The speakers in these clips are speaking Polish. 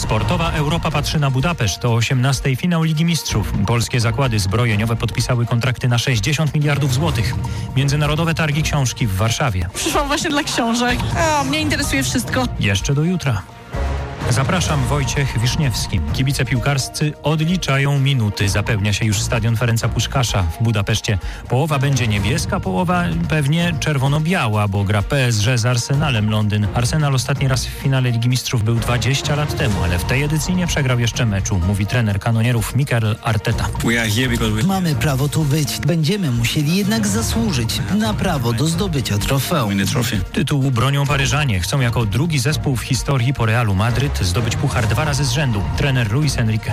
Sportowa Europa patrzy na Budapeszt. O 18:00 finał Ligi Mistrzów. Polskie zakłady zbrojeniowe podpisały kontrakty na 60 miliardów złotych. Międzynarodowe targi książki w Warszawie. Przyszłam właśnie dla książek. Mnie interesuje wszystko. Jeszcze do jutra. Zapraszam, Wojciech Wiszniewski. Kibice piłkarscy odliczają minuty. Zapełnia się już stadion Ferenca Puskasza w Budapeszcie. Połowa będzie niebieska, połowa pewnie czerwono-biała, bo gra PSG z Arsenalem Londyn. Arsenal ostatni raz w finale Ligi Mistrzów był 20 lat temu, ale w tej edycji nie przegrał jeszcze meczu, mówi trener kanonierów Mikel Arteta. Mamy prawo tu być. Będziemy musieli jednak zasłużyć na prawo do zdobycia trofeum. Tytułu bronią Paryżanie. Chcą jako drugi zespół w historii po Realu Madryt zdobyć puchar 2 razy z rzędu. Trener Luis Enrique.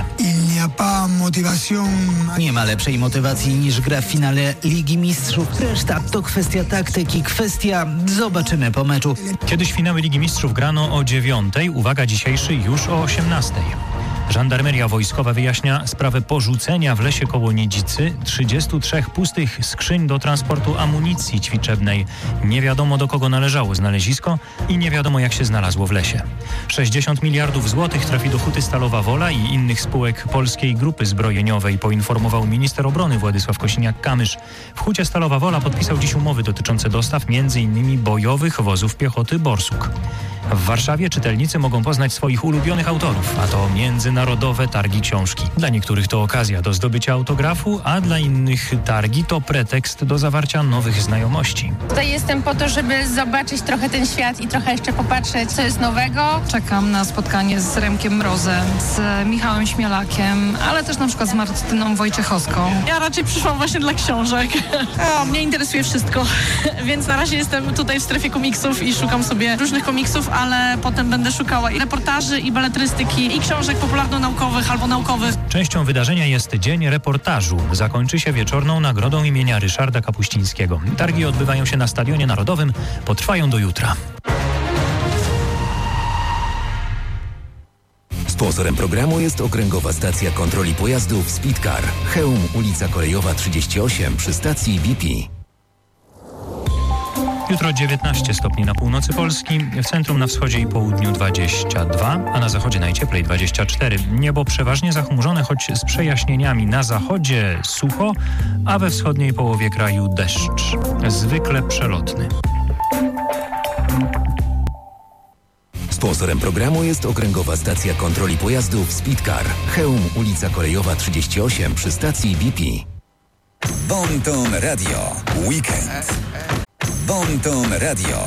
Nie ma lepszej motywacji niż gra w finale Ligi Mistrzów. Reszta to kwestia taktyki, zobaczymy po meczu. Kiedyś finały Ligi Mistrzów grano o 9:00, uwaga, dzisiejszy już o 18:00. Żandarmeria wojskowa wyjaśnia sprawę porzucenia w lesie koło Niedzicy 33 pustych skrzyń do transportu amunicji ćwiczebnej. Nie wiadomo, do kogo należało znalezisko i nie wiadomo, jak się znalazło w lesie. 60 miliardów złotych trafi do Huty Stalowa Wola i innych spółek Polskiej Grupy Zbrojeniowej, poinformował minister obrony Władysław Kosiniak-Kamysz. W Hucie Stalowa Wola podpisał dziś umowy dotyczące dostaw m.in. bojowych wozów piechoty Borsuk. W Warszawie czytelnicy mogą poznać swoich ulubionych autorów, a to międzynarodowe targi książki. Dla niektórych to okazja do zdobycia autografu, a dla innych targi to pretekst do zawarcia nowych znajomości. Tutaj jestem po to, żeby zobaczyć trochę ten świat i trochę jeszcze popatrzeć, co jest nowego. Czekam na spotkanie z Remkiem Mrozem, z Michałem Śmielakiem, ale też na przykład z Martyną Wojciechowską. Ja raczej przyszłam właśnie dla książek. Mnie interesuje wszystko, więc na razie jestem tutaj w strefie komiksów i szukam sobie różnych komiksów, ale potem będę szukała i reportaży, i beletrystyki, i książek popularno-naukowych albo naukowych. Częścią wydarzenia jest Dzień Reportażu. Zakończy się wieczorną nagrodą imienia Ryszarda Kapuścińskiego. Targi odbywają się na Stadionie Narodowym, potrwają do jutra. Sponsorem programu jest Okręgowa Stacja Kontroli Pojazdów Speedcar. Chełm, ulica Kolejowa 38 przy stacji BP. Jutro 19 stopni na północy Polski, w centrum na wschodzie i południu 22, a na zachodzie najcieplej 24. Niebo przeważnie zachmurzone, choć z przejaśnieniami. Na zachodzie sucho, a we wschodniej połowie kraju deszcz. Zwykle przelotny. Sponsorem programu jest Okręgowa Stacja Kontroli Pojazdów Speedcar. Chełm, ulica Kolejowa 38 przy stacji BP. Bon Ton Radio. Weekend. Bon Ton Radio.